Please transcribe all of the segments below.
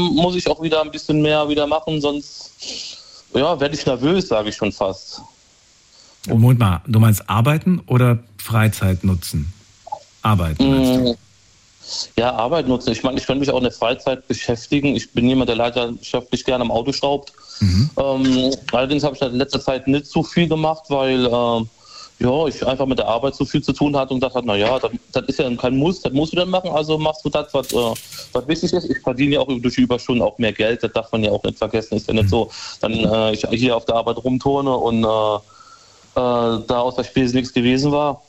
muss ich auch wieder ein bisschen mehr wieder machen, sonst werde ich nervös, sage ich schon fast. Moment mal, du meinst arbeiten oder Freizeit nutzen? Arbeiten meinst du? Ja, Arbeit nutzen. Ich meine, ich kann mich auch in der Freizeit beschäftigen. Ich bin jemand, der leidenschaftlich gerne am Auto schraubt. Allerdings habe ich in letzter Zeit nicht so viel gemacht, weil ich einfach mit der Arbeit so viel zu tun hatte und dachte, das ist ja kein Muss, das musst du dann machen, also machst du das, was wichtig ist. Ich verdiene ja auch durch die Überstunden auch mehr Geld, das darf man ja auch nicht vergessen. Ist ja nicht so, dann ich hier auf der Arbeit rumturne und da aus der Spese nichts gewesen war.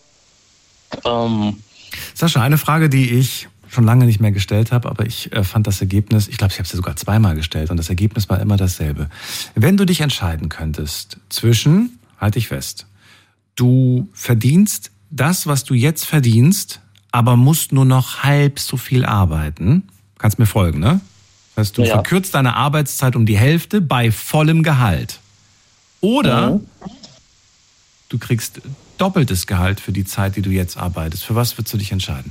Sascha, eine Frage, die ich schon lange nicht mehr gestellt habe, aber ich fand das Ergebnis, ich glaube, ich habe es sogar zweimal gestellt und das Ergebnis war immer dasselbe. Wenn du dich entscheiden könntest zwischen, halte ich fest, du verdienst das, was du jetzt verdienst, aber musst nur noch halb so viel arbeiten. Kannst mir folgen, ne? Das heißt, du verkürzt deine Arbeitszeit um die Hälfte bei vollem Gehalt. Oder du kriegst doppeltes Gehalt für die Zeit, die du jetzt arbeitest. Für was würdest du dich entscheiden?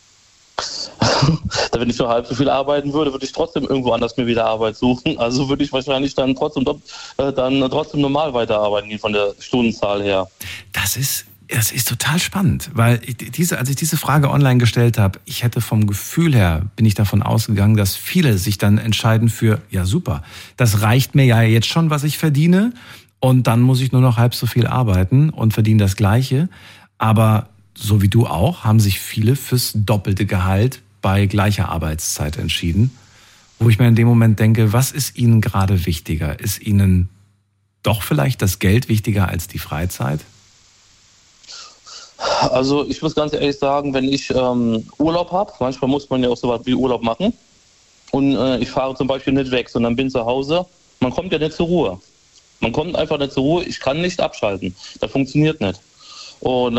Wenn ich nur halb so viel arbeiten würde, würde ich trotzdem irgendwo anders mir wieder Arbeit suchen. Also würde ich wahrscheinlich dann trotzdem normal weiterarbeiten, von der Stundenzahl her. Das ist total spannend, weil als ich diese Frage online gestellt habe, ich hätte vom Gefühl her, bin ich davon ausgegangen, dass viele sich dann entscheiden für, ja super, das reicht mir ja jetzt schon, was ich verdiene und dann muss ich nur noch halb so viel arbeiten und verdiene das Gleiche. Aber so wie du auch, haben sich viele fürs doppelte Gehalt bei gleicher Arbeitszeit entschieden, wo ich mir in dem Moment denke, was ist ihnen gerade wichtiger? Ist ihnen doch vielleicht das Geld wichtiger als die Freizeit? Also ich muss ganz ehrlich sagen, wenn ich Urlaub habe, manchmal muss man ja auch so was wie Urlaub machen und ich fahre zum Beispiel nicht weg, sondern bin zu Hause, man kommt ja nicht zur Ruhe. Man kommt einfach nicht zur Ruhe, ich kann nicht abschalten, das funktioniert nicht. Und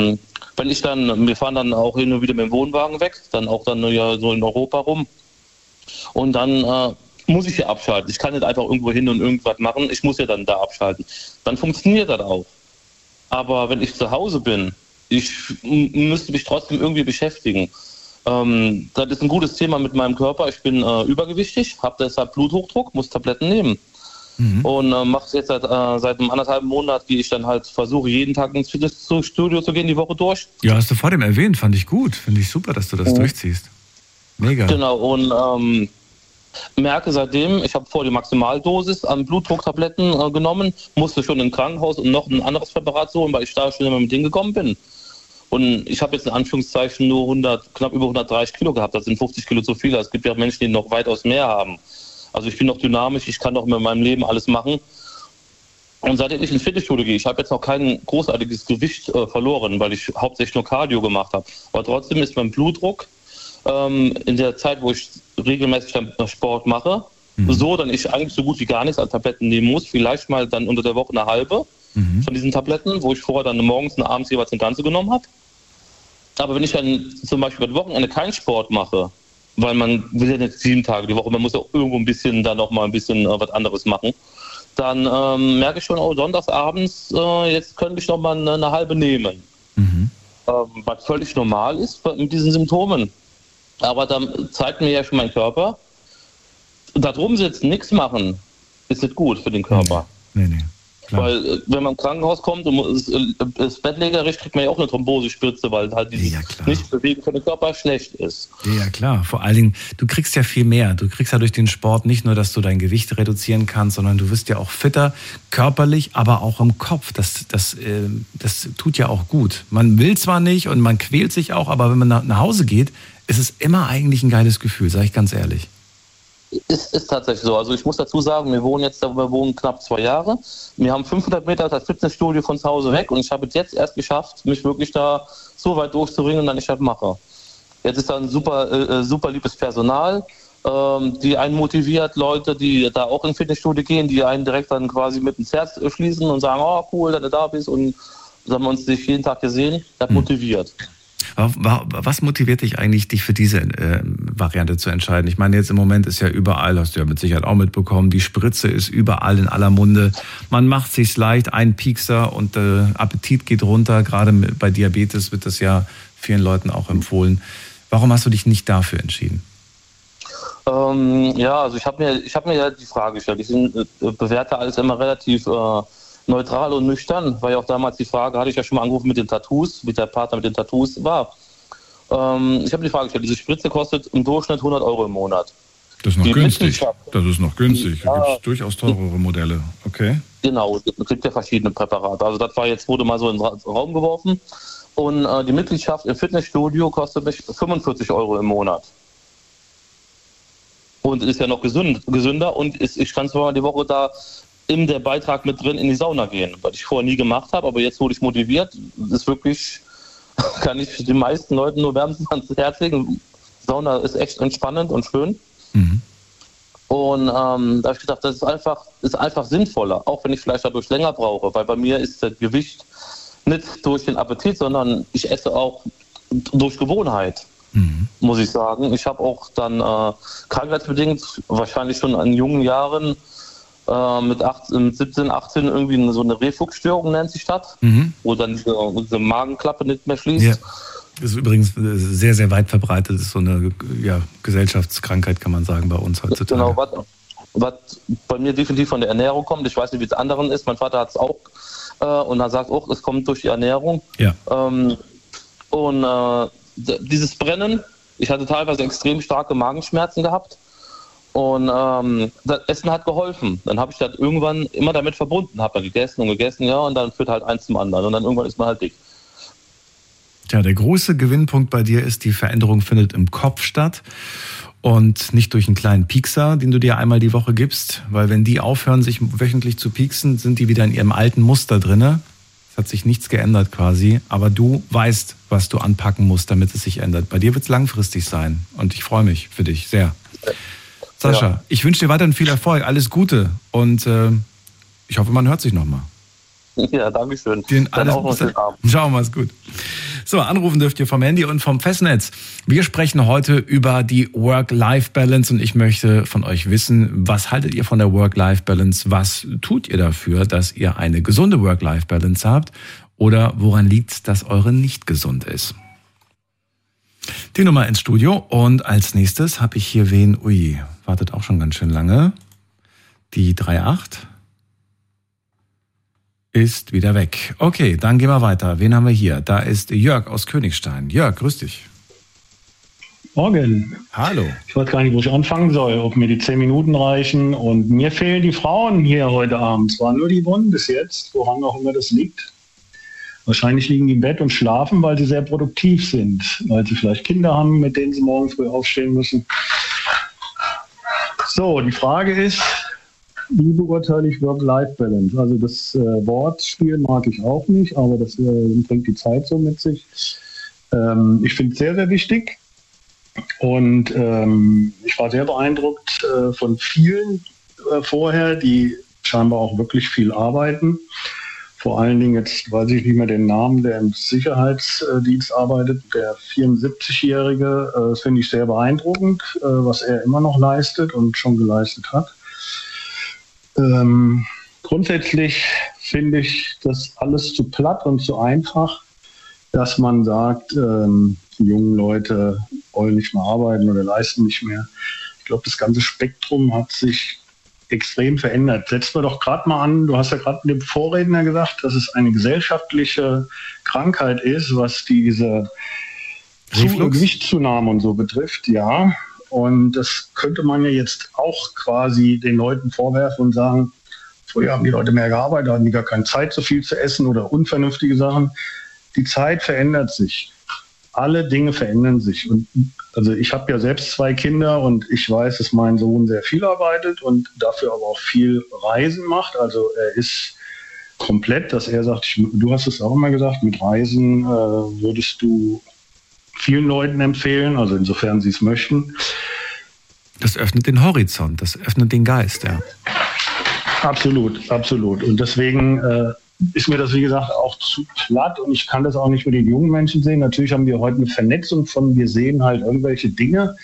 wir fahren dann auch hin und wieder mit dem Wohnwagen weg, dann auch dann so in Europa rum und dann muss ich ja abschalten. Ich kann nicht einfach irgendwo hin und irgendwas machen, ich muss ja dann da abschalten. Dann funktioniert das auch. Aber wenn ich zu Hause bin, ich müsste mich trotzdem irgendwie beschäftigen. Das ist ein gutes Thema mit meinem Körper. Ich bin übergewichtig, habe deshalb Bluthochdruck, muss Tabletten nehmen. Und mache es jetzt seit einem 1,5 Monat, gehe ich dann halt, versuche jeden Tag ins Fitnessstudio zu gehen, die Woche durch. Ja, hast du vor dem erwähnt, fand ich gut. Finde ich super, dass du das durchziehst. Mega. Genau, und merke seitdem, ich habe vor die Maximaldosis an Blutdrucktabletten genommen, musste schon ins Krankenhaus und noch ein anderes Präparat holen, weil ich da schon immer mit hingekommen bin. Und ich habe jetzt in Anführungszeichen nur knapp über 130 Kilo gehabt, das sind 50 Kilo zu viel. Es gibt ja Menschen, die noch weitaus mehr haben. Also ich bin noch dynamisch, ich kann doch mit meinem Leben alles machen. Und seitdem ich ins Fitnessstudio gehe, ich habe jetzt noch kein großartiges Gewicht verloren, weil ich hauptsächlich nur Cardio gemacht habe. Aber trotzdem ist mein Blutdruck in der Zeit, wo ich regelmäßig dann Sport mache, so, dass ich eigentlich so gut wie gar nichts an Tabletten nehmen muss. Vielleicht mal dann unter der Woche eine halbe von diesen Tabletten, wo ich vorher dann morgens und abends jeweils eine ganze genommen habe. Aber wenn ich dann zum Beispiel über das Wochenende keinen Sport mache, weil man will ja nicht 7 Tage die Woche, man muss ja irgendwo ein bisschen dann noch mal ein bisschen was anderes machen. Dann merke ich schon, sonntagsabends, jetzt könnte ich noch mal eine halbe nehmen. Was völlig normal ist mit diesen Symptomen. Aber dann zeigt mir ja schon mein Körper, da drum sitzen, nichts machen, ist nicht gut für den Körper. Nee. Klar. Weil wenn man im Krankenhaus kommt und das bettlägerig, kriegt man ja auch eine Thrombosespritze, weil halt dieses Nichtbewegen für den Körper schlecht ist. Ja, klar. Vor allen Dingen, du kriegst ja viel mehr. Du kriegst ja durch den Sport nicht nur, dass du dein Gewicht reduzieren kannst, sondern du wirst ja auch fitter, körperlich, aber auch im Kopf. Das tut ja auch gut. Man will zwar nicht und man quält sich auch, aber wenn man nach Hause geht, ist es immer eigentlich ein geiles Gefühl, sage ich ganz ehrlich. Ist tatsächlich so. Also ich muss dazu sagen, wir wohnen knapp 2 Jahre. Wir haben 500 Meter das Fitnessstudio von zu Hause weg und ich habe es jetzt erst geschafft, mich wirklich da so weit durchzuringen, dass ich das mache. Jetzt ist da ein super liebes Personal, die einen motiviert, Leute, die da auch ins Fitnessstudio gehen, die einen direkt dann quasi mit ins Herz schließen und sagen, oh cool, dass du da bist und so haben wir uns dich jeden Tag gesehen. Das motiviert. Was motiviert dich eigentlich, dich für diese Variante zu entscheiden? Ich meine, jetzt im Moment ist ja überall, hast du ja mit Sicherheit auch mitbekommen, die Spritze ist überall in aller Munde. Man macht sich's leicht, ein Piekser und Appetit geht runter. Gerade bei Diabetes wird das ja vielen Leuten auch empfohlen. Warum hast du dich nicht dafür entschieden? Ja, also ich hab mir ja die Frage gestellt. Ich bewerte alles immer relativ neutral und nüchtern, weil ja auch damals die Frage, hatte ich ja schon mal angerufen mit den Tattoos, mit der Partner mit den Tattoos war. Ich habe die Frage gestellt, diese Spritze kostet im Durchschnitt 100 Euro im Monat. Das ist noch günstig. Das ist noch günstig. Da gibt es durchaus teurere Modelle. Okay. Genau, es gibt ja verschiedene Präparate. Also das wurde mal so in den Raum geworfen. Und die Mitgliedschaft im Fitnessstudio kostet mich 45 Euro im Monat. Und ist ja noch gesünder und ich kann zwar mal die Woche da in der Beitrag mit drin in die Sauna gehen, was ich vorher nie gemacht habe, aber jetzt wurde ich motiviert. Ist wirklich, kann ich den meisten Leuten nur wärmstens ans Herz legen. Sauna ist echt entspannend und schön. Mhm. Und da habe ich gedacht, das ist einfach sinnvoller, auch wenn ich vielleicht dadurch länger brauche, weil bei mir ist das Gewicht nicht durch den Appetit, sondern ich esse auch durch Gewohnheit, muss ich sagen. Ich habe auch dann krankheitsbedingt, wahrscheinlich schon in jungen Jahren, mit 17, 18 irgendwie so eine Refluxstörung nennt sich das, wo dann diese Magenklappe nicht mehr schließt. Ja. Das ist übrigens sehr, sehr weit verbreitet. Das ist so eine Gesellschaftskrankheit, kann man sagen, bei uns heutzutage. Genau, was bei mir definitiv von der Ernährung kommt. Ich weiß nicht, wie es anderen ist. Mein Vater hat es auch und er sagt auch, es kommt durch die Ernährung. Ja. Dieses Brennen, ich hatte teilweise extrem starke Magenschmerzen gehabt. Und das Essen hat geholfen. Dann habe ich das irgendwann immer damit verbunden. Habe dann gegessen, ja, und dann führt halt eins zum anderen. Und dann irgendwann ist man halt dick. Tja, der große Gewinnpunkt bei dir ist, die Veränderung findet im Kopf statt und nicht durch einen kleinen Piekser, den du dir einmal die Woche gibst. Weil wenn die aufhören, sich wöchentlich zu pieksen, sind die wieder in ihrem alten Muster drinne. Es hat sich nichts geändert quasi. Aber du weißt, was du anpacken musst, damit es sich ändert. Bei dir wird es langfristig sein. Und ich freue mich für dich sehr. Sascha, ich wünsche dir weiterhin viel Erfolg, alles Gute und ich hoffe, man hört sich nochmal. Ja, danke schön. Dann auch noch schönen Abend. Ciao, mach's gut. So, anrufen dürft ihr vom Handy und vom Festnetz. Wir sprechen heute über die Work-Life-Balance und ich möchte von euch wissen, was haltet ihr von der Work-Life-Balance? Was tut ihr dafür, dass ihr eine gesunde Work-Life-Balance habt? Oder woran liegt es, dass eure nicht gesund ist? Die Nummer ins Studio und als nächstes habe ich hier wen, wartet auch schon ganz schön lange. Die 38 ist wieder weg. Okay, dann gehen wir weiter. Wen haben wir hier? Da ist Jörg aus Königstein. Jörg, grüß dich. Morgen. Hallo. Ich weiß gar nicht, wo ich anfangen soll, ob mir die 10 Minuten reichen. Und mir fehlen die Frauen hier heute Abend. Es waren nur die Wunden bis jetzt, woran auch immer das liegt. Wahrscheinlich liegen die im Bett und schlafen, weil sie sehr produktiv sind. Weil sie vielleicht Kinder haben, mit denen sie morgen früh aufstehen müssen. So, die Frage ist, wie beurteile ich Work-Life-Balance? Also das Wortspiel mag ich auch nicht, aber das bringt die Zeit so mit sich. Ich finde es sehr, sehr wichtig. Und ich war sehr beeindruckt von vielen vorher, die scheinbar auch wirklich viel arbeiten. Vor allen Dingen, jetzt weiß ich nicht mehr den Namen, der im Sicherheitsdienst arbeitet, der 74-Jährige, das finde ich sehr beeindruckend, was er immer noch leistet und schon geleistet hat. Grundsätzlich finde ich das alles zu platt und zu einfach, dass man sagt, die jungen Leute wollen nicht mehr arbeiten oder leisten nicht mehr. Ich glaube, das ganze Spektrum hat sich extrem verändert. Setzen wir doch gerade mal an, du hast ja gerade mit dem Vorredner gesagt, dass es eine gesellschaftliche Krankheit ist, was diese Gewichtszunahme und so betrifft, ja. Und das könnte man ja jetzt auch quasi den Leuten vorwerfen und sagen, früher haben die Leute mehr gearbeitet, hatten die gar keine Zeit, so viel zu essen oder unvernünftige Sachen. Die Zeit verändert sich. Alle Dinge verändern sich. Und also ich habe ja selbst 2 Kinder und ich weiß, dass mein Sohn sehr viel arbeitet und dafür aber auch viel Reisen macht. Also er ist komplett, dass er sagt, du hast es auch immer gesagt, mit Reisen würdest du vielen Leuten empfehlen, also insofern sie es möchten. Das öffnet den Horizont, das öffnet den Geist, ja. Absolut, absolut. Und deswegen ist mir das, wie gesagt, auch zu platt und ich kann das auch nicht mit den jungen Menschen sehen. Natürlich haben wir heute eine Vernetzung von, wir sehen halt irgendwelche Dinge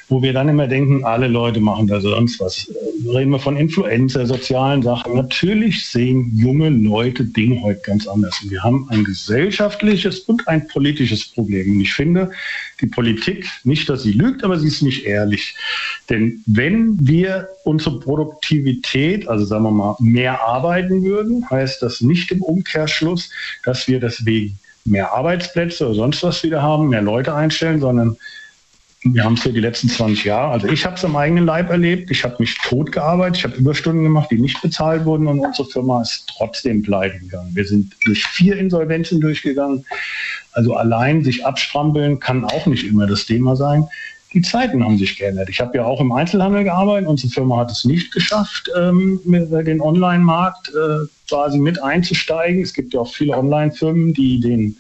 wo wir dann immer denken, alle Leute machen da sonst was. Reden wir von Influencer, sozialen Sachen. Natürlich sehen junge Leute Dinge heute ganz anders. Und wir haben ein gesellschaftliches und ein politisches Problem. Und ich finde, die Politik, nicht, dass sie lügt, aber sie ist nicht ehrlich. Denn wenn wir unsere Produktivität, also sagen wir mal, mehr arbeiten würden, heißt das nicht im Umkehrschluss, dass wir deswegen mehr Arbeitsplätze oder sonst was wieder haben, mehr Leute einstellen, sondern wir haben es ja die letzten 20 Jahre, also ich habe es am eigenen Leib erlebt, ich habe mich tot gearbeitet, ich habe Überstunden gemacht, die nicht bezahlt wurden und unsere Firma ist trotzdem pleite gegangen. Wir sind durch 4 Insolvenzen durchgegangen, also allein sich abstrampeln kann auch nicht immer das Thema sein. Die Zeiten haben sich geändert. Ich habe ja auch im Einzelhandel gearbeitet. Unsere Firma hat es nicht geschafft, mit den Online-Markt quasi mit einzusteigen. Es gibt ja auch viele Online-Firmen, die den,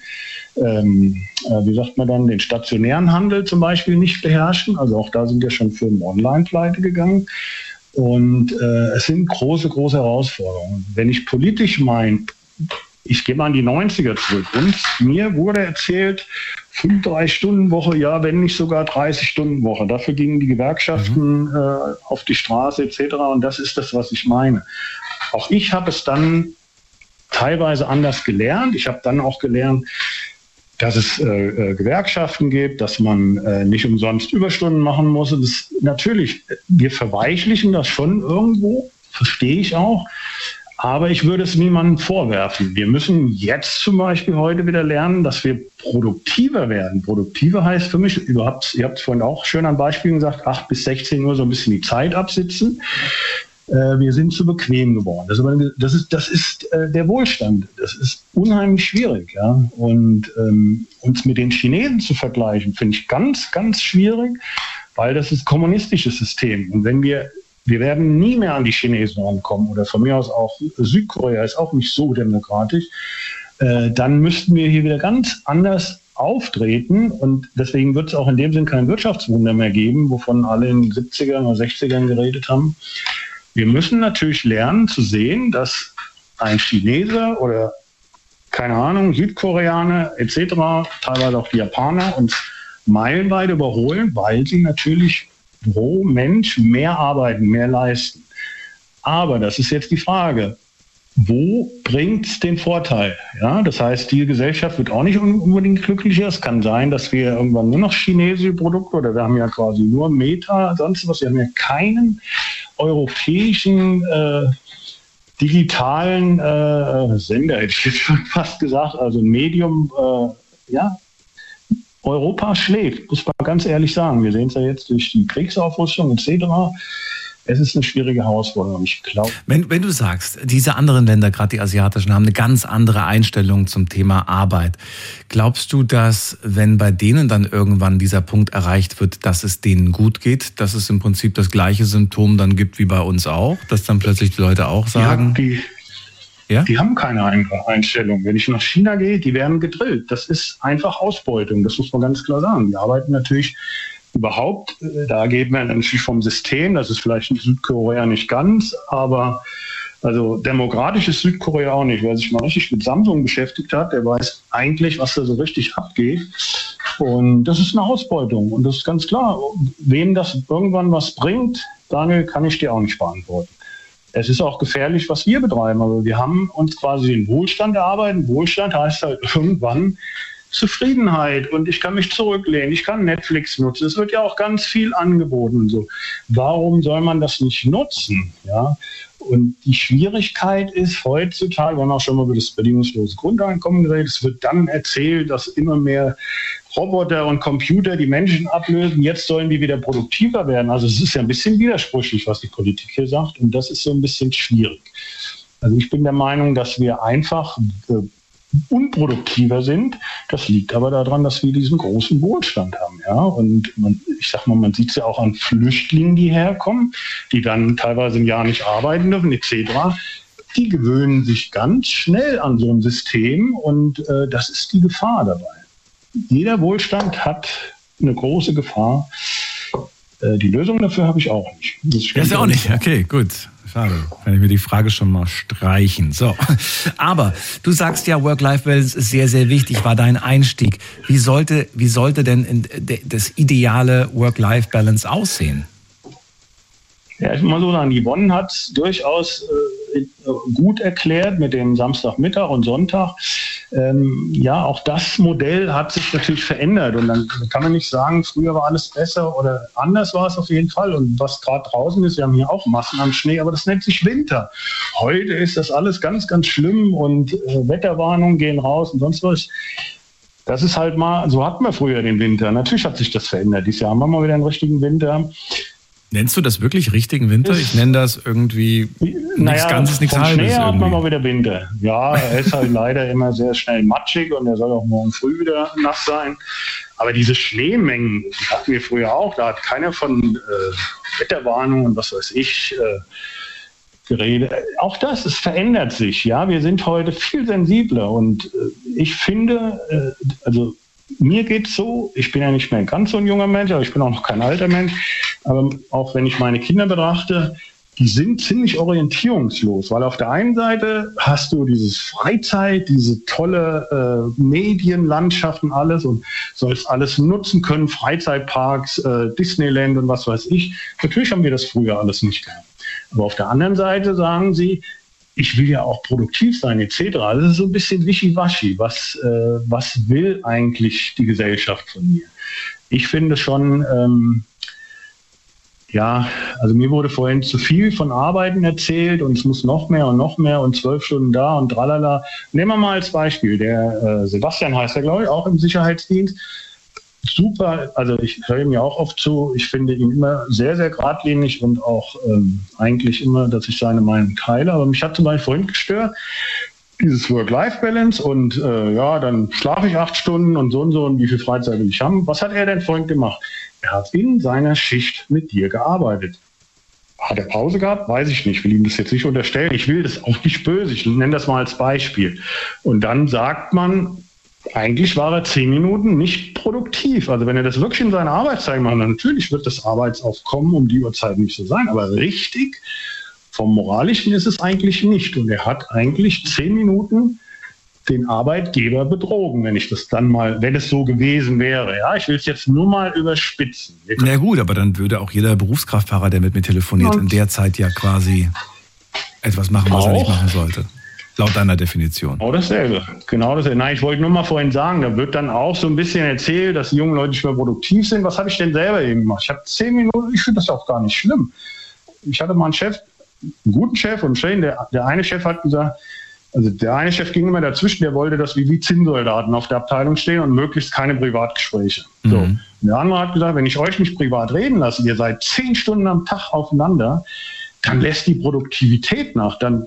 den stationären Handel zum Beispiel nicht beherrschen. Also auch da sind ja schon Firmen online pleite gegangen. Und es sind große, große Herausforderungen. Wenn ich politisch meine, ich gehe mal an die 90er zurück. Und mir wurde erzählt, 35-Stunden-Woche, ja, wenn nicht sogar 30-Stunden-Woche. Dafür gingen die Gewerkschaften auf die Straße etc. Und das ist das, was ich meine. Auch ich habe es dann teilweise anders gelernt. Ich habe dann auch gelernt, dass es Gewerkschaften gibt, dass man nicht umsonst Überstunden machen muss. Das, natürlich, wir verweichlichen das schon irgendwo, verstehe ich auch. Aber ich würde es niemandem vorwerfen. Wir müssen jetzt zum Beispiel heute wieder lernen, dass wir produktiver werden. Produktiver heißt für mich, ihr habt es vorhin auch schön an Beispielen gesagt, 8 bis 16 Uhr so ein bisschen die Zeit absitzen. Wir sind zu bequem geworden. Das ist der Wohlstand. Das ist unheimlich schwierig. Ja? Und uns mit den Chinesen zu vergleichen, finde ich ganz, ganz schwierig, weil das ist ein kommunistisches System. Und wenn wir werden nie mehr an die Chinesen rankommen oder von mir aus auch Südkorea ist auch nicht so demokratisch, dann müssten wir hier wieder ganz anders auftreten und deswegen wird es auch in dem Sinn kein Wirtschaftswunder mehr geben, wovon alle in den 70ern oder 60ern geredet haben. Wir müssen natürlich lernen zu sehen, dass ein Chinese oder keine Ahnung, Südkoreaner etc., teilweise auch die Japaner uns meilenweit überholen, weil sie natürlich pro Mensch mehr arbeiten, mehr leisten. Aber das ist jetzt die Frage, wo bringt es den Vorteil? Ja, das heißt, die Gesellschaft wird auch nicht unbedingt glücklicher. Es kann sein, dass wir irgendwann nur noch chinesische Produkte oder wir haben ja quasi nur Meta, sonst was. Wir haben ja keinen europäischen digitalen Sender, hätte ich jetzt schon fast gesagt, also ein Medium, Europa schläft, muss man ganz ehrlich sagen. Wir sehen es ja jetzt durch die Kriegsaufrüstung etc. Es ist eine schwierige Herausforderung, ich glaube. Wenn du sagst, diese anderen Länder, gerade die asiatischen, haben eine ganz andere Einstellung zum Thema Arbeit. Glaubst du, dass, wenn bei denen dann irgendwann dieser Punkt erreicht wird, dass es denen gut geht, dass es im Prinzip das gleiche Symptom dann gibt wie bei uns auch? Dass dann plötzlich die Leute auch sagen... Ja, die haben keine Einstellung. Wenn ich nach China gehe, die werden gedrillt. Das ist einfach Ausbeutung, das muss man ganz klar sagen. Die arbeiten natürlich überhaupt, da geht man natürlich vom System, das ist vielleicht in Südkorea nicht ganz, aber also demokratisch ist Südkorea auch nicht. Wer sich mal richtig mit Samsung beschäftigt hat, der weiß eigentlich, was da so richtig abgeht. Und das ist eine Ausbeutung. Und das ist ganz klar, wem das irgendwann was bringt, Daniel, kann ich dir auch nicht beantworten. Es ist auch gefährlich, was wir betreiben. Aber wir haben uns quasi den Wohlstand erarbeitet. Wohlstand heißt halt irgendwann Zufriedenheit und ich kann mich zurücklehnen, ich kann Netflix nutzen. Es wird ja auch ganz viel angeboten und so. Warum soll man das nicht nutzen? Ja? Und die Schwierigkeit ist heutzutage, wir haben auch schon mal über das bedingungslose Grundeinkommen geredet, es wird dann erzählt, dass immer mehr Roboter und Computer die Menschen ablösen. Jetzt sollen die wieder produktiver werden. Also es ist ja ein bisschen widersprüchlich, was die Politik hier sagt. Und das ist so ein bisschen schwierig. Also ich bin der Meinung, dass wir einfach unproduktiver sind. Das liegt aber daran, dass wir diesen großen Wohlstand haben. Ja? Und man sieht es ja auch an Flüchtlingen, die herkommen, die dann teilweise ein Jahr nicht arbeiten dürfen, etc. Die gewöhnen sich ganz schnell an so ein System und das ist die Gefahr dabei. Jeder Wohlstand hat eine große Gefahr, Die Lösung dafür habe ich auch nicht. Das ist ja auch nicht. Okay, gut. Schade. Kann ich mir die Frage schon mal streichen. So. Aber du sagst ja, Work-Life-Balance ist sehr, sehr wichtig, war dein Einstieg. Wie sollte denn das ideale Work-Life-Balance aussehen? Ja, ich muss mal so sagen, die Yvonne hat es durchaus gut erklärt mit dem Samstagmittag und Sonntag. Ja, auch das Modell hat sich natürlich verändert und dann kann man nicht sagen, früher war alles besser oder anders war es auf jeden Fall. Und was gerade draußen ist, wir haben hier auch Massen am Schnee, aber das nennt sich Winter. Heute ist das alles ganz, ganz schlimm und Wetterwarnungen gehen raus und sonst was. Das ist halt mal, so hatten wir früher den Winter. Natürlich hat sich das verändert. Dieses Jahr haben wir mal wieder einen richtigen Winter. Nennst du das wirklich richtigen Winter? Ich nenne das irgendwie nichts Ganzes, nichts Halbes. Schnee hat man mal wieder Winter. Ja, er ist halt leider immer sehr schnell matschig und er soll auch morgen früh wieder nass sein. Aber diese Schneemengen, die hatten wir früher auch. Da hat keiner von Wetterwarnung und was weiß ich geredet. Auch das, es verändert sich. Ja, wir sind heute viel sensibler und ich finde, also mir geht's so, ich bin ja nicht mehr ganz so ein junger Mensch, aber ich bin auch noch kein alter Mensch. Aber auch wenn ich meine Kinder betrachte, die sind ziemlich orientierungslos, weil auf der einen Seite hast du dieses Freizeit, diese tolle Medienlandschaft und alles und sollst alles nutzen können, Freizeitparks, Disneyland und was weiß ich. Natürlich haben wir das früher alles nicht gehabt. Aber auf der anderen Seite sagen sie, ich will ja auch produktiv sein, etc. Das ist so ein bisschen wischiwaschi. Was will eigentlich die Gesellschaft von mir? Ich finde schon, also mir wurde vorhin zu viel von Arbeiten erzählt und es muss noch mehr und 12 Stunden da und tralala. Nehmen wir mal als Beispiel, der Sebastian heißt er, glaube ich, auch im Sicherheitsdienst. Super, also ich höre ihm ja auch oft zu, ich finde ihn immer sehr, sehr geradlinig und auch eigentlich immer, dass ich seine Meinung teile, aber mich hat zum Beispiel vorhin gestört, dieses Work-Life-Balance und dann schlafe ich 8 Stunden und so wie viel Freizeit will ich haben. Was hat er denn vorhin gemacht? Er hat in seiner Schicht mit dir gearbeitet. Hat er Pause gehabt? Weiß ich nicht. Ich will ihm das jetzt nicht unterstellen. Ich will das auch nicht böse. Ich nenne das mal als Beispiel. Und dann sagt man, eigentlich war er 10 Minuten nicht produktiv. Also wenn er das wirklich in seiner Arbeitszeit macht, dann natürlich wird das Arbeitsaufkommen um die Uhrzeit nicht so sein. Aber richtig, vom Moralischen ist es eigentlich nicht. Und er hat eigentlich 10 Minuten den Arbeitgeber betrogen, wenn es so gewesen wäre. Ja, ich will es jetzt nur mal überspitzen. Na gut, aber dann würde auch jeder Berufskraftfahrer, der mit mir telefoniert, in der Zeit ja quasi etwas machen, was er nicht machen sollte. Laut deiner Definition. Genau dasselbe. Nein, ich wollte nur mal vorhin sagen, da wird dann auch so ein bisschen erzählt, dass die jungen Leute nicht mehr produktiv sind. Was habe ich denn selber eben gemacht? Ich habe 10 Minuten, ich finde das auch gar nicht schlimm. Ich hatte mal einen guten Chef und der eine Chef hat gesagt, also der eine Chef ging immer dazwischen, der wollte, dass wir wie Zinnsoldaten auf der Abteilung stehen und möglichst keine Privatgespräche. Mhm. So. Und der andere hat gesagt, wenn ich euch nicht privat reden lasse, ihr seid 10 Stunden am Tag aufeinander, dann lässt die Produktivität nach. Dann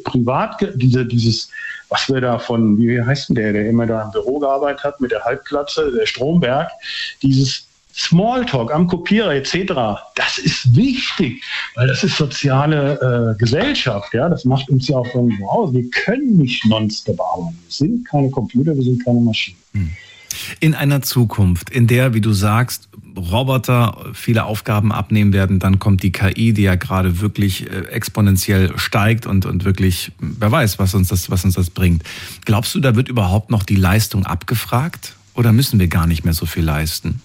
dieses, was wir da von, wie heißt denn der immer da im Büro gearbeitet hat, mit der Halbglatze, der Stromberg, dieses Smalltalk am Kopierer etc., das ist wichtig, weil das ist soziale Gesellschaft. Ja? Das macht uns ja auch irgendwo aus. Wir können nicht nonstop arbeiten. Wir sind keine Computer, wir sind keine Maschinen. In einer Zukunft, in der, wie du sagst, Roboter viele Aufgaben abnehmen werden, dann kommt die KI, die ja gerade wirklich exponentiell steigt und wirklich, wer weiß, was uns das bringt. Glaubst du, da wird überhaupt noch die Leistung abgefragt oder müssen wir gar nicht mehr so viel leisten?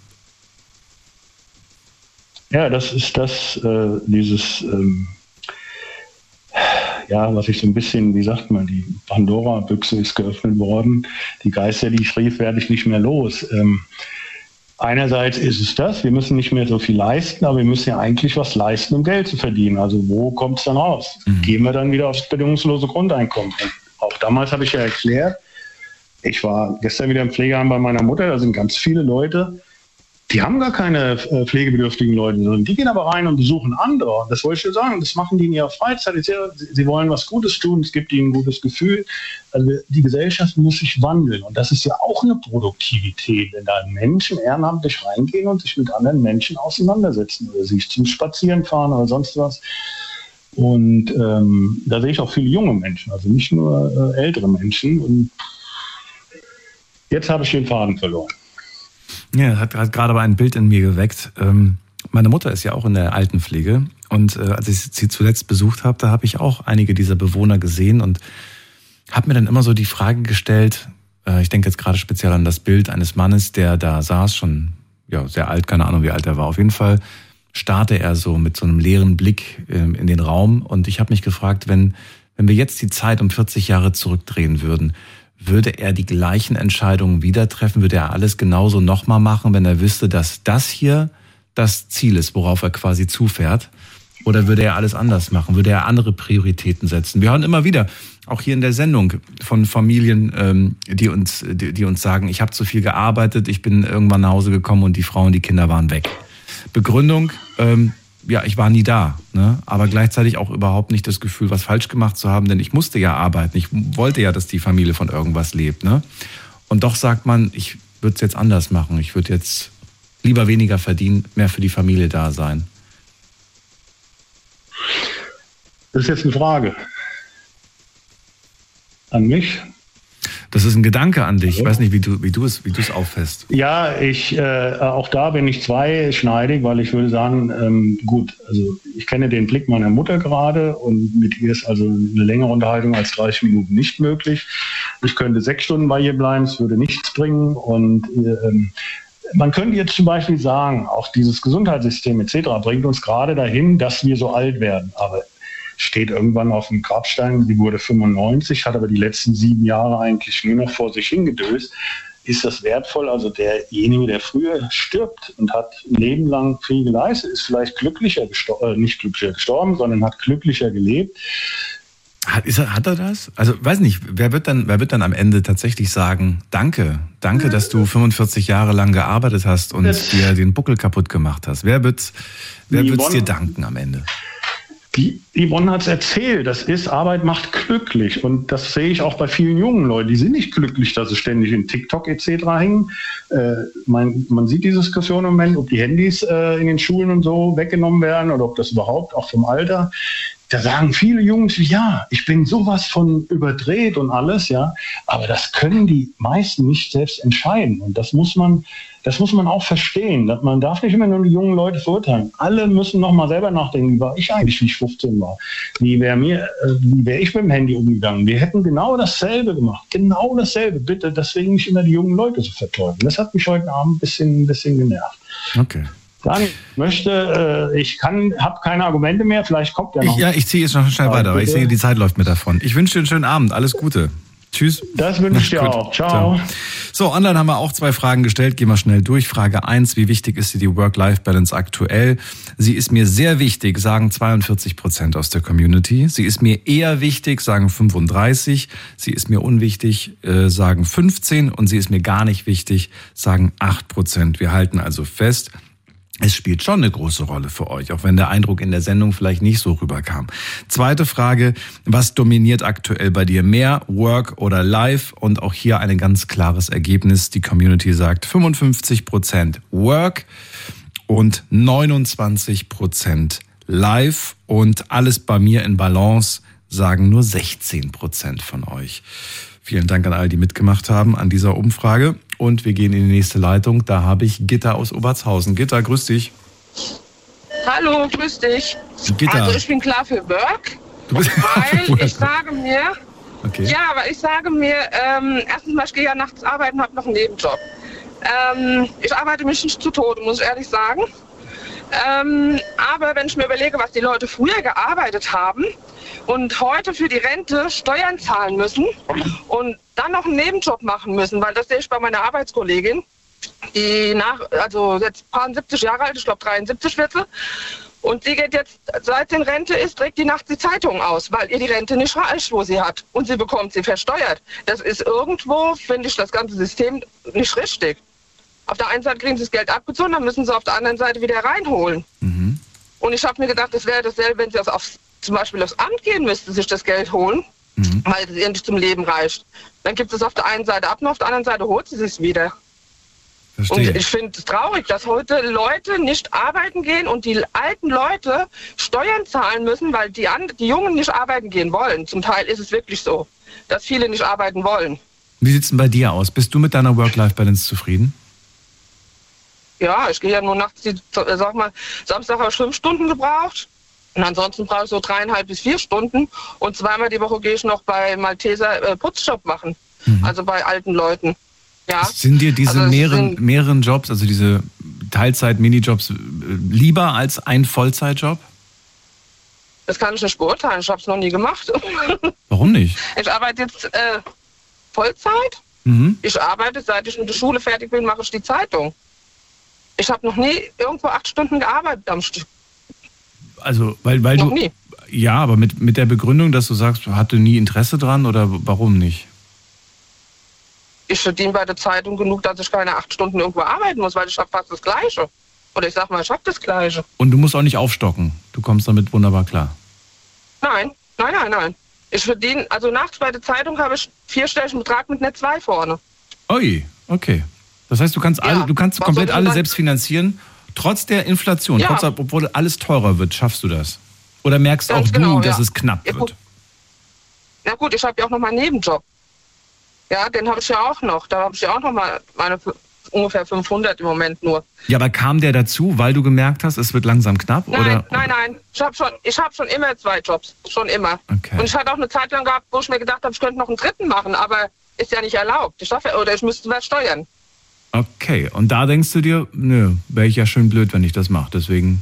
Ja, das ist was ich so ein bisschen, wie sagt man, die Pandora-Büchse ist geöffnet worden. Die Geister, die ich rief, werde ich nicht mehr los. Einerseits ist es das, wir müssen nicht mehr so viel leisten, aber wir müssen ja eigentlich was leisten, um Geld zu verdienen. Also wo kommt es dann raus? Gehen wir dann wieder aufs bedingungslose Grundeinkommen. Und auch damals habe ich ja erklärt, ich war gestern wieder im Pflegeheim bei meiner Mutter, da sind ganz viele Leute, die haben gar keine pflegebedürftigen Leute, sondern die gehen aber rein und besuchen andere. Und das wollte ich dir sagen, das machen die in ihrer Freizeit. Sie wollen was Gutes tun, es gibt ihnen ein gutes Gefühl. Also die Gesellschaft muss sich wandeln. Und das ist ja auch eine Produktivität, wenn da Menschen ehrenamtlich reingehen und sich mit anderen Menschen auseinandersetzen oder sich zum Spazieren fahren oder sonst was. Und da sehe ich auch viele junge Menschen, also nicht nur ältere Menschen. Und jetzt habe ich den Faden verloren. Ja, hat gerade aber ein Bild in mir geweckt. Meine Mutter ist ja auch in der Altenpflege und als ich sie zuletzt besucht habe, da habe ich auch einige dieser Bewohner gesehen und habe mir dann immer so die Frage gestellt, ich denke jetzt gerade speziell an das Bild eines Mannes, der da saß, schon sehr alt, keine Ahnung wie alt er war. Auf jeden Fall starrte er so mit so einem leeren Blick in den Raum und ich habe mich gefragt, wenn wir jetzt die Zeit um 40 Jahre zurückdrehen würden, würde er die gleichen Entscheidungen wieder treffen? Würde er alles genauso nochmal machen, wenn er wüsste, dass das hier das Ziel ist, worauf er quasi zufährt? Oder würde er alles anders machen? Würde er andere Prioritäten setzen? Wir hören immer wieder, auch hier in der Sendung, von Familien, die uns sagen, ich habe zu viel gearbeitet, ich bin irgendwann nach Hause gekommen und die Frau und die Kinder waren weg. Begründung, ich war nie da, ne? Aber gleichzeitig auch überhaupt nicht das Gefühl, was falsch gemacht zu haben, denn ich musste ja arbeiten. Ich wollte ja, dass die Familie von irgendwas lebt, ne? Und doch sagt man, ich würde es jetzt anders machen. Ich würde jetzt lieber weniger verdienen, mehr für die Familie da sein. Das ist jetzt eine Frage an mich. Das ist ein Gedanke an dich. Ich weiß nicht, wie du es auffasst. Ja, auch da bin ich zweischneidig, weil ich würde sagen, gut, also ich kenne den Blick meiner Mutter gerade und mit ihr ist also eine längere Unterhaltung als 30 Minuten nicht möglich. Ich könnte 6 Stunden bei ihr bleiben, es würde nichts bringen und man könnte jetzt zum Beispiel sagen, auch dieses Gesundheitssystem etc. bringt uns gerade dahin, dass wir so alt werden. Aber steht irgendwann auf dem Grabstein, sie wurde 95, hat aber die letzten 7 Jahre eigentlich nur noch vor sich hingedöst. Ist das wertvoll? Also derjenige, der früher stirbt und hat ein Leben lang viel geleistet, ist vielleicht nicht glücklicher gestorben, sondern hat glücklicher gelebt. Hat er das? Also weiß nicht, wer wird dann am Ende tatsächlich sagen, danke, dass du 45 Jahre lang gearbeitet hast und dir den Buckel kaputt gemacht hast. Wer wird's dir danken am Ende? Die Yvonne hat es erzählt, Arbeit macht glücklich und das sehe ich auch bei vielen jungen Leuten. Die sind nicht glücklich, dass sie ständig in TikTok etc. hängen. Man sieht die Diskussion im Moment, ob die Handys in den Schulen und so weggenommen werden oder ob das überhaupt auch vom Alter. Da sagen viele Jungs, ja, ich bin sowas von überdreht und alles, ja, aber das können die meisten nicht selbst entscheiden und das muss man auch verstehen. Man darf nicht immer nur die jungen Leute verurteilen. Alle müssen noch mal selber nachdenken, wie war ich eigentlich, wie ich 15 war? Wie wäre ich mit dem Handy umgegangen? Wir hätten genau dasselbe gemacht. Genau dasselbe. Bitte deswegen nicht immer die jungen Leute so verteufeln. Das hat mich heute Abend ein bisschen genervt. Okay. Dann habe keine Argumente mehr, vielleicht kommt ja noch. Ich ziehe jetzt noch schnell weiter, weil ich sehe, die Zeit läuft mir davon. Ich wünsche dir einen schönen Abend, alles Gute. Tschüss. Das wünsche ich dir auch. Ciao. So, online haben wir auch 2 Fragen gestellt. Gehen wir schnell durch. Frage 1, wie wichtig ist dir die Work-Life-Balance aktuell? Sie ist mir sehr wichtig, sagen 42% aus der Community. Sie ist mir eher wichtig, sagen 35%. Sie ist mir unwichtig, sagen 15%. Und sie ist mir gar nicht wichtig, sagen 8%. Wir halten also fest, es spielt schon eine große Rolle für euch, auch wenn der Eindruck in der Sendung vielleicht nicht so rüberkam. Zweite Frage, was dominiert aktuell bei dir mehr, Work oder Life? Und auch hier ein ganz klares Ergebnis. Die Community sagt 55% Work und 29% Life. Und alles bei mir in Balance sagen nur 16% von euch. Vielen Dank an alle, die mitgemacht haben an dieser Umfrage. Und wir gehen in die nächste Leitung. Da habe ich Gitta aus Obertshausen. Gitta, grüß dich. Hallo, grüß dich. Gitta. Also ich bin klar für Work, weil ich sage mir, erstens mal, ich gehe ja nachts arbeiten, habe noch einen Nebenjob. Ich arbeite mich nicht zu Tode, muss ich ehrlich sagen. Aber wenn ich mir überlege, was die Leute früher gearbeitet haben und heute für die Rente Steuern zahlen müssen und dann noch einen Nebenjob machen müssen, weil das sehe ich bei meiner Arbeitskollegin, die jetzt 70 Jahre alt, ich glaube 73 wird sie, und sie geht jetzt, seit sie in Rente ist, trägt die nachts die Zeitung aus, weil ihr die Rente nicht reicht, wo sie hat, und sie bekommt sie versteuert. Das ist irgendwo, finde ich, das ganze System nicht richtig. Auf der einen Seite kriegen sie das Geld abgezogen, dann müssen sie auf der anderen Seite wieder reinholen. Mhm. Und ich habe mir gedacht, das wäre dasselbe, wenn sie zum Beispiel aufs Amt gehen müssten, sich das Geld holen, weil es endlich zum Leben reicht. Dann gibt es auf der einen Seite ab und auf der anderen Seite holt sie es wieder. Verstehe. Und ich finde es traurig, dass heute Leute nicht arbeiten gehen und die alten Leute Steuern zahlen müssen, weil die Jungen nicht arbeiten gehen wollen. Zum Teil ist es wirklich so, dass viele nicht arbeiten wollen. Wie sieht es denn bei dir aus? Bist du mit deiner Work-Life-Balance zufrieden? Ja, ich gehe ja nur nachts, sag mal, Samstag habe ich 5 Stunden gebraucht. Und ansonsten brauche ich so 3,5 bis 4 Stunden. Und zweimal die Woche gehe ich noch bei Malteser Putzjob machen. Also bei alten Leuten. Ja. Sind dir diese mehreren Jobs, also diese Teilzeit-Minijobs, lieber als ein Vollzeitjob? Das kann ich nicht beurteilen. Ich habe es noch nie gemacht. Warum nicht? Ich arbeite jetzt Vollzeit. Ich arbeite, seit ich mit der Schule fertig bin, mache ich die Zeitung. Ich habe noch nie irgendwo 8 Stunden gearbeitet am Stück. Also, weil noch du... nie. Ja, aber mit der Begründung, dass du sagst, du hattest nie Interesse dran oder warum nicht? Ich verdiene bei der Zeitung genug, dass ich keine 8 Stunden irgendwo arbeiten muss, weil ich habe fast das Gleiche. Oder ich sag mal, ich habe das Gleiche. Und du musst auch nicht aufstocken. Du kommst damit wunderbar klar. Nein. Ich verdiene, also nachts bei der Zeitung habe ich 4-stelligen Betrag mit einer 2 vorne. Ui, okay. Das heißt, du kannst komplett alles selbst finanzieren, trotz der Inflation, obwohl alles teurer wird. Schaffst du das? Oder merkst auch du, dass es knapp wird? Na gut, ich habe ja auch noch meinen Nebenjob. Ja, den habe ich ja auch noch. Da habe ich ja auch noch mal meine ungefähr 500 im Moment nur. Ja, aber kam der dazu, weil du gemerkt hast, es wird langsam knapp? Nein. Ich habe schon immer 2 Jobs. Schon immer. Okay. Und ich hatte auch eine Zeit lang gehabt, wo ich mir gedacht habe, ich könnte noch einen 3. machen, aber ist ja nicht erlaubt. Ich müsste was steuern. Okay, und da denkst du dir, nö, wäre ich ja schön blöd, wenn ich das mache, deswegen...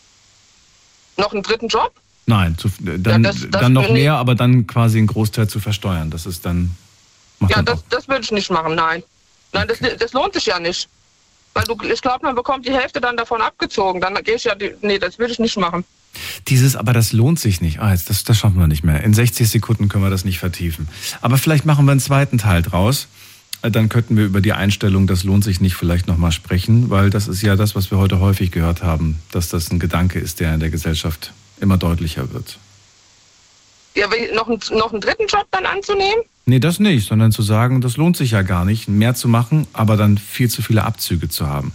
Noch einen 3. Job? Nein, dann noch mehr, aber dann quasi einen Großteil zu versteuern. Das ist dann... Das würde ich nicht machen, nein. Nein, okay. Das lohnt sich ja nicht. Weil ich glaube, man bekommt die Hälfte dann davon abgezogen. Dann gehe ich das würde ich nicht machen. Aber das lohnt sich nicht. Das schaffen wir nicht mehr. In 60 Sekunden können wir das nicht vertiefen. Aber vielleicht machen wir einen zweiten Teil draus. Dann könnten wir über die Einstellung, das lohnt sich nicht, vielleicht nochmal sprechen, weil das ist ja das, was wir heute häufig gehört haben, dass das ein Gedanke ist, der in der Gesellschaft immer deutlicher wird. Ja, noch einen 3. Job dann anzunehmen? Nee, das nicht, sondern zu sagen, das lohnt sich ja gar nicht, mehr zu machen, aber dann viel zu viele Abzüge zu haben.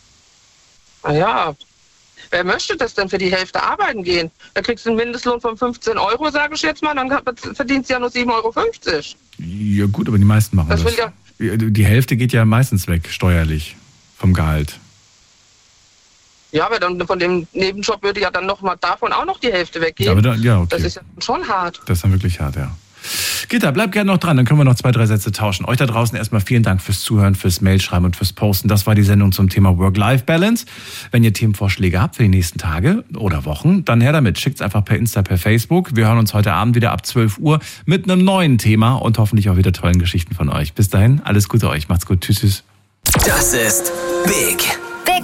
Ja, wer möchte das denn für die Hälfte arbeiten gehen? Da kriegst du einen Mindestlohn von 15 €, sage ich jetzt mal, dann verdienst du ja nur 7,50 €. Ja gut, aber die meisten machen das. Die Hälfte geht ja meistens weg, steuerlich, vom Gehalt. Ja, aber dann von dem Nebenjob würde ja dann noch mal davon auch noch die Hälfte weggehen. Okay. Das ist ja schon hart. Das ist dann wirklich hart, ja. Gitta, bleib gerne noch dran, dann können wir noch 2, 3 Sätze tauschen. Euch da draußen erstmal vielen Dank fürs Zuhören, fürs Mailschreiben und fürs Posten. Das war die Sendung zum Thema Work-Life-Balance. Wenn ihr Themenvorschläge habt für die nächsten Tage oder Wochen, dann her damit. Schickt's einfach per Insta, per Facebook. Wir hören uns heute Abend wieder ab 12 Uhr mit einem neuen Thema und hoffentlich auch wieder tollen Geschichten von euch. Bis dahin, alles Gute euch. Macht's gut. Tschüss. Das ist Big